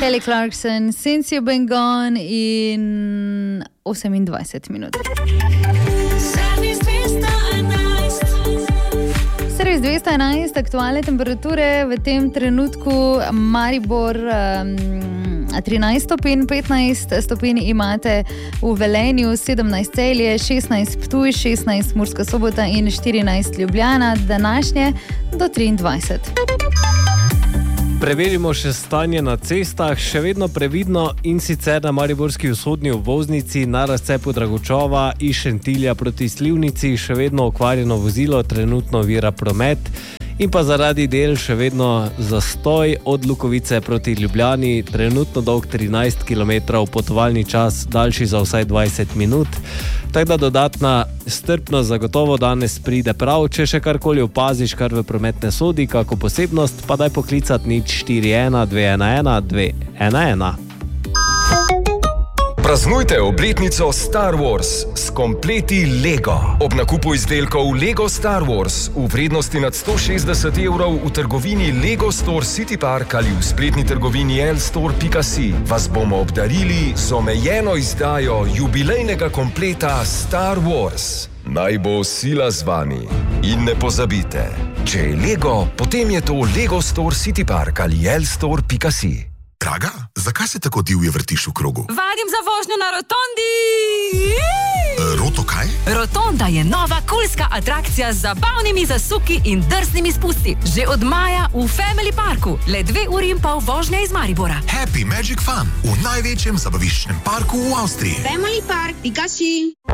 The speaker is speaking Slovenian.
Kelly Clarkson, Since You've Been Gone in 28 minut. Servis 211, aktualne temperature v tem trenutku Maribor 13 stopinj, 15 stopinj imate v Velenju, 17 Celje, 16 Ptuj, 16 Murska Sobota in 14 Ljubljana, današnje do 23. Preverimo še stanje na cestah, še vedno previdno in sicer na mariborski vzhodni obvoznici na razcepu Dragočova iz Šentilja proti Slivnici še vedno okvarjeno vozilo, trenutno ovira promet in pa zaradi del še vedno zastoj od Lukovice proti Ljubljani, trenutno dolg 13 km, potovalni čas daljši za vsaj 20 minut. Tako da dodatna strpnost zagotovo danes pride prav, če še karkoli opaziš, kar v promet ne sodi, kako posebnost, pa daj poklicat 041 211 211. Praznujte obletnico Star Wars s kompleti Lego. Ob nakupu izdelkov Lego Star Wars v vrednosti nad 160 evrov v trgovini Lego Store City Park ali v spletni trgovini lstore.si vas bomo obdarili z omejeno izdajo jubilejnega kompleta Star Wars. Naj bo sila z vami. In ne pozabite, če je Lego, potem je to Lego Store City Park ali lstore.si. Draga, zakaj se tako divje vrtiš v krogu? Vadim za vožnjo na rotondi! Roto kaj? Rotonda je nova kulska atrakcija z zabavnimi zasuki in drznimi spusti. Že od maja v Family Parku, le 2 uri in pol vožnje iz Maribora. Happy Magic Fun v največjem zabaviščnem parku v Avstriji. Family Park.si